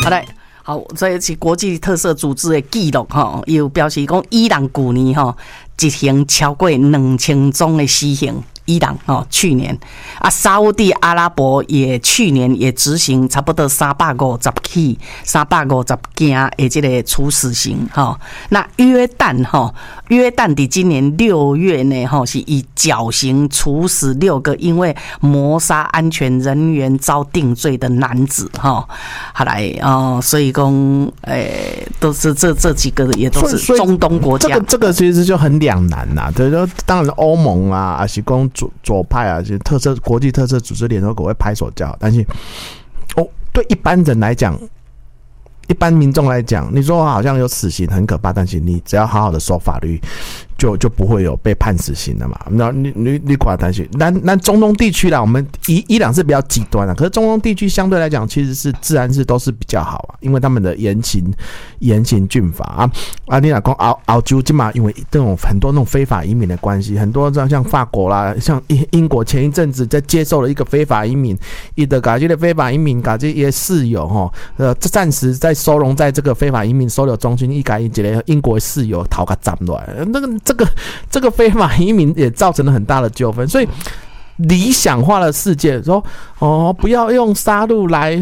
好来。好，这是国际特色组织的记录哈，又表示讲伊朗去年哈执行超过2000宗的死刑。伊朗去年沙烏地阿拉伯也去年也执行差不多350件的这个处死刑哈。那约旦在今年6月呢是以绞刑处死6个因为谋杀安全人员遭定罪的男子哈。好来所以讲都是这几个也都是中东国家。 这个其实就很两难呐，对，当然欧盟啊，还是讲左派啊，就国际特色组织联合国会拍手叫好，但是对一般人来讲，一般民众来讲，你说好像有死刑很可怕，但是你只要好好的守法律，就不会有被判死刑的嘛。那你看，但是那中东地区啦，我们伊朗是比较极端的，可是中东地区相对来讲，其实是治安是都是比较好啊，因为他们的严刑峻法啊。你讲澳洲今嘛，因为这种很多那种非法移民的关系，很多像法国啦，像英国前一阵子在接受了一个非法移民，伊的这个非法移民，这些室友暂时在收容在这个非法移民收留中心，一个英国室友逃个斩乱，这个非法移民也造成了很大的纠纷，所以理想化的世界说不要用杀戮来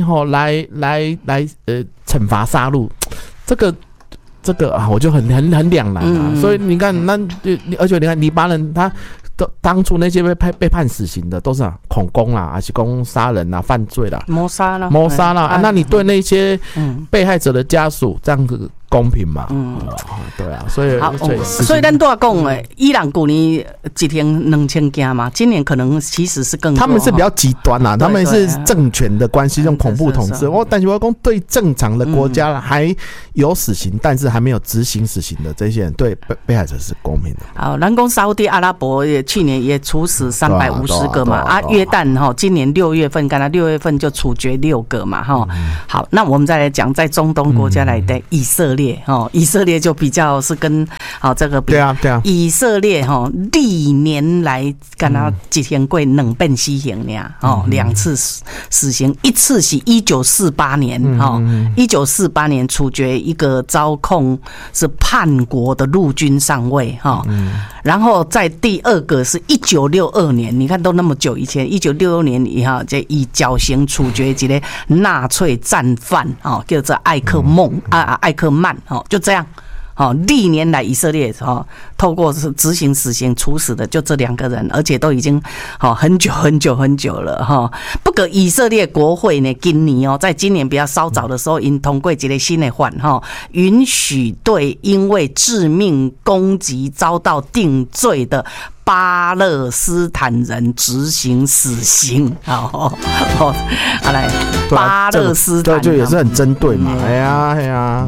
惩罚杀戮，这个我就很两难啊。所以你看而且你看黎巴嫩他当初那些被判死刑的都是恐攻啦，还是攻杀人啦、犯罪啦、谋杀啦那你对那些被害者的家属这样子公平嘛？对啊，所以咱都要讲诶，伊朗去年执行2000件嘛，今年可能其实是更多。 他们是比较极端啦，他们是政权的关系，用恐怖统治。但是我讲对正常的国家还有死刑，但是还没有执行死刑的这些人，对被害者是公平的。 好，咱讲沙烏地阿拉伯也去年也处死350个嘛，约旦今年6月份，刚才6月份就处决6个嘛哈。好，那我们再来讲，在中东国家来的以色列。以色列就比较是跟这个比， 对啊， 以色列历年来跟他执行过2遍死刑呢，2次死刑，一次是1948年1948年处决一个遭控是叛国的陆军上尉然后在第2个是1962年，你看都那么久以前，1966年以绞刑处决一个纳粹战犯叫做艾克曼就这样历年来以色列透过执行死刑处死的就这2个人，而且都已经很久了不过以色列国会呢，今年在今年比较稍早的时候，因通过一个新的法允许对因为致命攻击遭到定罪的巴勒斯坦人执行死刑。好来，巴勒斯坦就也是很针对嘛。哎呀。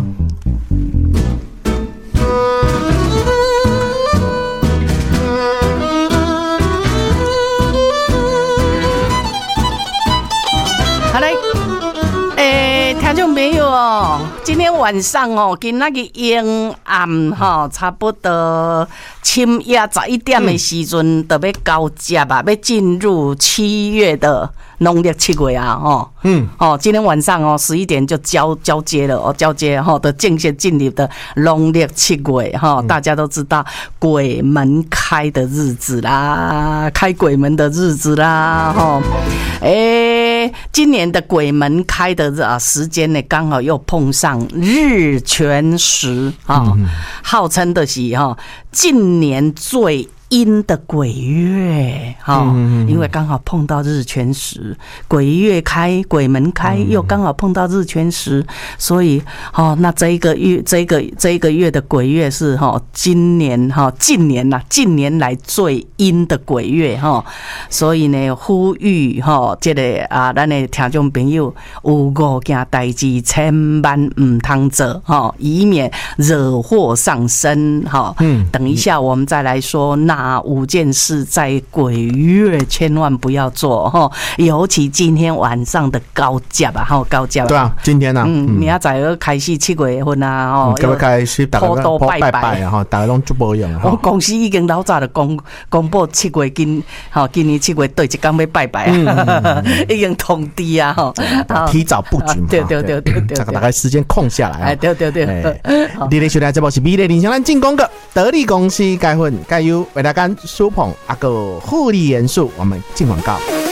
好嘞，听众朋友今天晚上今仔日阴暗差不多深夜11点的时阵，就要交接啊，要进入7月的农历7月啊，今天晚上11点就交接了交接的正式进入的农历7月大家都知道鬼门开的日子啦，开鬼门的日子啦今年的鬼门开的时间呢，刚好又碰上日全食号称的是近年最阴的鬼月因为刚好碰到日全食，鬼月开，鬼门开，又刚好碰到日全食，所以那这一个月的鬼月是近年来最阴的鬼月所以呢，呼吁这个咱的听众朋友有5件代志千万唔通做以免惹祸上身等一下我们再来说哪哪5件事在鬼月千万不要做哈，尤其今天晚上的高价吧，哈，高价。 对啊，今天啊， 明仔载要开始7月份啊，吼， 要开始大家都拜拜啊，哈，大家拢足无用啊。 我公司已经老早就公布7月今年7月对一天要拜拜啊，已经通知啊，吼， 提早布局嘛， 对， 大概时间空下来啊， 对。 你咧收听这部是美丽人生咱进攻个得力公司钙粉钙优为大家舒捧阿个护理元素，我们进广告。